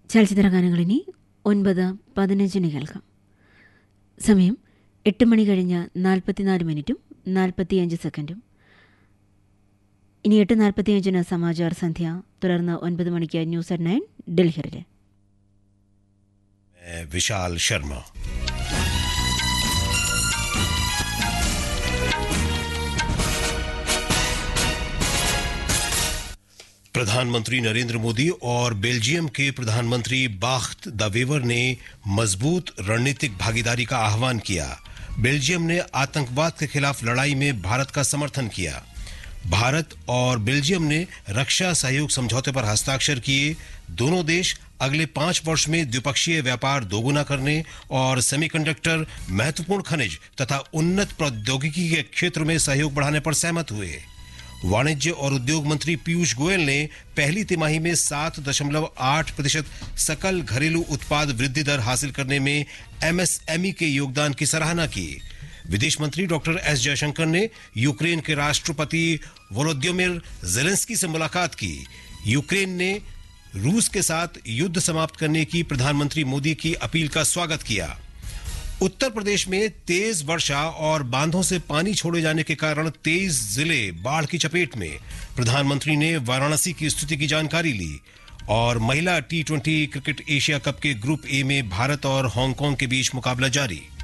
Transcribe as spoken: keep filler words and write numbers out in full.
ചലച്ചിത്ര ഗാനങ്ങൾ ഇനി ഒൻപത് പതിനഞ്ചിന് കേൾക്കാം. സമയം എട്ട് മണി കഴിഞ്ഞ് നാൽപ്പത്തിനാല് മിനിറ്റും നാൽപ്പത്തിയഞ്ച് സെക്കൻഡും. ഇനി എട്ട് നാൽപ്പത്തിയഞ്ചിന് സമാചാർ സന്ധ്യ, തുടർന്ന് ഒൻപത് മണിക്ക് ന്യൂസ് അറ്റ് നയൻ ഡൽഹിയിലെ विशाल शर्मा. प्रधानमंत्री नरेंद्र मोदी और बेल्जियम के प्रधानमंत्री बाख्त द वेवर ने मजबूत रणनीतिक भागीदारी का आह्वान किया. बेल्जियम ने आतंकवाद के खिलाफ लड़ाई में भारत का समर्थन किया. भारत और बेल्जियम ने रक्षा सहयोग समझौते पर हस्ताक्षर किए. दोनों देश अगले पांच वर्ष में द्विपक्षीय व्यापार दोगुना करने और सेमीकंडक्टर, महत्वपूर्ण खनिज तथा उन्नत प्रौद्योगिकी के क्षेत्र में सहयोग बढ़ाने पर सहमत हुए. वाणिज्य और उद्योग मंत्री पीयूष गोयल ने पहली तिमाही में सात दशमलव आठ प्रतिशत सकल घरेलू उत्पाद वृद्धि दर हासिल करने में एमएसएमई के योगदान की सराहना की. विदेश मंत्री डॉक्टर एस जयशंकर ने यूक्रेन के राष्ट्रपति वोलोदिमीर ज़ेलेंस्की से मुलाकात की. यूक्रेन ने रूस के साथ युद्ध समाप्त करने की प्रधानमंत्री मोदी की अपील का स्वागत किया. उत्तर प्रदेश में तेज वर्षा और बांधों से पानी छोड़े जाने के कारण तेईस जिले बाढ़ की चपेट में. प्रधानमंत्री ने वाराणसी की स्थिति की जानकारी ली. और महिला T twenty cricket Asia cup के ग्रुप ए में भारत और हांगकांग के बीच मुकाबला जारी.